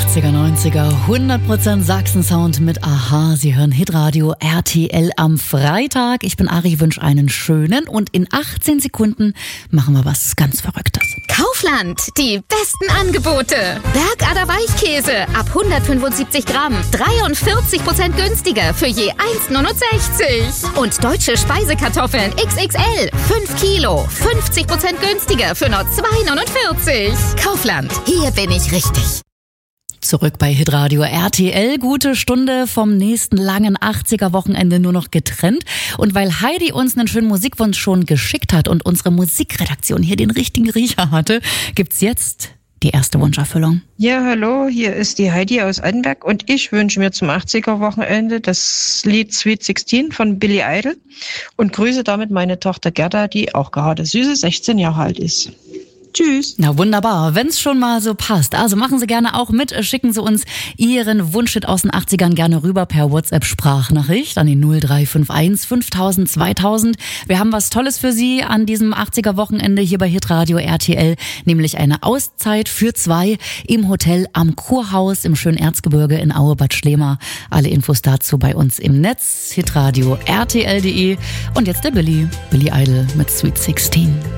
80er, 90er, 100% Sachsen-Sound mit Aha. Sie hören Hitradio RTL am Freitag. Ich bin Ari, wünsche einen schönen und in 18 Sekunden machen wir was ganz Verrücktes. Kaufland, die besten Angebote. Bergader Weichkäse ab 175 Gramm, 43% günstiger für je 1,69. Und deutsche Speisekartoffeln XXL, 5 Kilo, 50% günstiger für nur 2,49. Kaufland, hier bin ich richtig. Zurück bei Hitradio RTL. Gute Stunde vom nächsten langen 80er-Wochenende nur noch getrennt. Und weil Heidi uns einen schönen Musikwunsch schon geschickt hat und unsere Musikredaktion hier den richtigen Riecher hatte, gibt's jetzt die erste Wunscherfüllung. Ja, hallo, hier ist die Heidi aus Anberg und ich wünsche mir zum 80er-Wochenende das Lied Sweet 16 von Billy Idol und grüße damit meine Tochter Gerda, die auch gerade süße 16 Jahre alt ist. Tschüss. Na wunderbar, wenn's schon mal so passt. Also machen Sie gerne auch mit, schicken Sie uns Ihren Wunschhit aus den 80ern gerne rüber per WhatsApp-Sprachnachricht an die 0351 5000 2000. Wir haben was Tolles für Sie an diesem 80er-Wochenende hier bei Hitradio RTL, nämlich eine Auszeit für 2 im Hotel am Kurhaus im schönen Erzgebirge in Aue-Bad Schlema. Alle Infos dazu bei uns im Netz, hitradio rtl.de. Und jetzt der Billy Idol mit Sweet 16.